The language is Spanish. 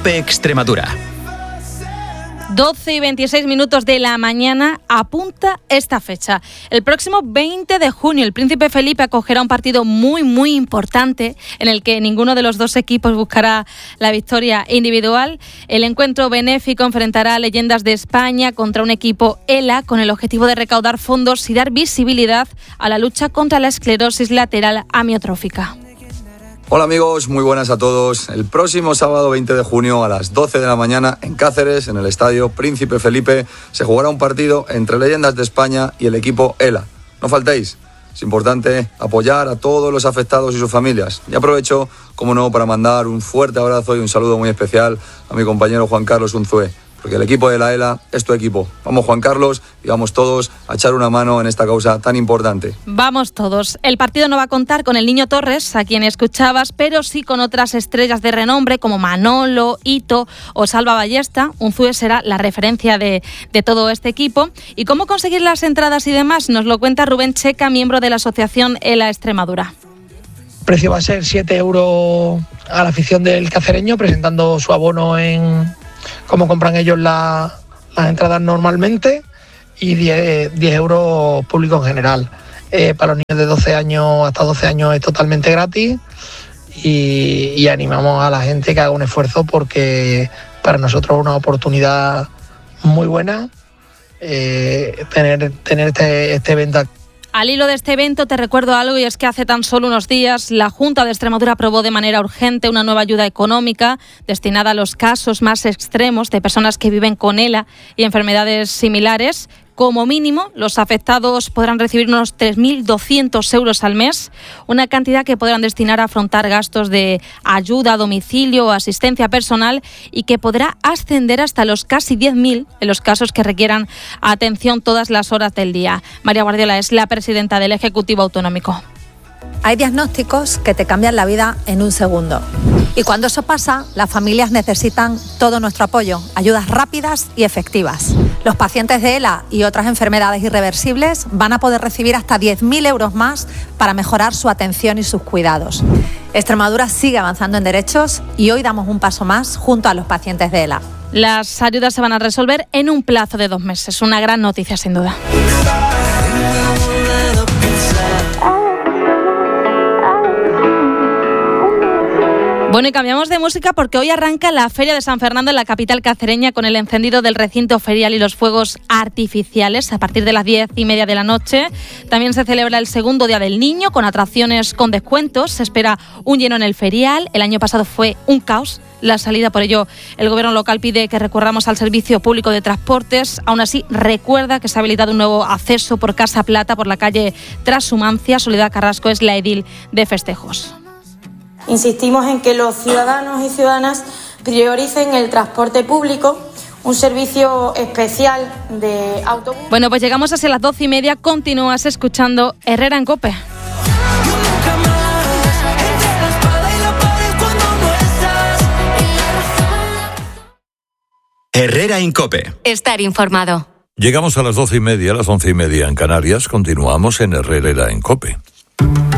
COPE Extremadura. 12 y 26 minutos de la mañana apunta esta fecha. El próximo 20 de junio el Príncipe Felipe acogerá un partido muy importante en el que ninguno de los dos equipos buscará la victoria individual. El encuentro benéfico enfrentará a Leyendas de España contra un equipo ELA con el objetivo de recaudar fondos y dar visibilidad a la lucha contra la esclerosis lateral amiotrófica. Hola amigos, muy buenas a todos. El próximo sábado 20 de junio a las 12 de la mañana en Cáceres, en el estadio Príncipe Felipe, se jugará un partido entre Leyendas de España y el equipo ELA. No faltéis, es importante apoyar a todos los afectados y sus familias. Y aprovecho, como no, para mandar un fuerte abrazo y un saludo muy especial a mi compañero Juan Carlos Unzué, porque el equipo de la ELA es tu equipo. Vamos Juan Carlos y vamos todos a echar una mano en esta causa tan importante. Vamos todos. El partido no va a contar con el Niño Torres, a quien escuchabas, pero sí con otras estrellas de renombre como Manolo, Ito o Salva Ballesta. Unzué será la referencia de todo este equipo. ¿Y cómo conseguir las entradas y demás? Nos lo cuenta Rubén Checa, miembro de la asociación ELA Extremadura. El precio va a ser 7 euros a la afición del cacereño, presentando su abono en como compran ellos las entradas normalmente, y 10 euros público en general. Para los niños de 12 años hasta 12 años es totalmente gratis, y animamos a la gente que haga un esfuerzo porque para nosotros es una oportunidad muy buena tener este evento. Al hilo de este evento te recuerdo algo, y es que hace tan solo unos días la Junta de Extremadura aprobó de manera urgente una nueva ayuda económica destinada a los casos más extremos de personas que viven con ELA y enfermedades similares. Como mínimo, los afectados podrán recibir unos 3.200 euros al mes, una cantidad que podrán destinar a afrontar gastos de ayuda a domicilio o asistencia personal, y que podrá ascender hasta los casi 10.000 en los casos que requieran atención todas las horas del día. María Guardiola es la presidenta del Ejecutivo Autonómico. Hay diagnósticos que te cambian la vida en un segundo. Y cuando eso pasa, las familias necesitan todo nuestro apoyo, ayudas rápidas y efectivas. Los pacientes de ELA y otras enfermedades irreversibles van a poder recibir hasta 10.000 euros más para mejorar su atención y sus cuidados. Extremadura sigue avanzando en derechos y hoy damos un paso más junto a los pacientes de ELA. Las ayudas se van a resolver en un plazo de 2 meses. Una gran noticia, sin duda. Bueno, y cambiamos de música porque hoy arranca la Feria de San Fernando en la capital cacereña, con el encendido del recinto ferial y los fuegos artificiales a partir de las 10:30 de la noche. También se celebra el segundo Día del Niño con atracciones con descuentos. Se espera un lleno en el ferial. El año pasado fue un caos la salida, por ello el gobierno local pide que recurramos al servicio público de transportes. Aún así, recuerda que se ha habilitado un nuevo acceso por Casa Plata, por la calle Trashumancia. Soledad Carrasco es la edil de festejos. Insistimos en que los ciudadanos y ciudadanas prioricen el transporte público, un servicio especial de autobús. Bueno, pues llegamos hacia las 12:30. Continúas escuchando Herrera en COPE. Herrera en COPE. Estar informado. Llegamos a las 12:30, a las 11:30 en Canarias. Continuamos en Herrera en COPE.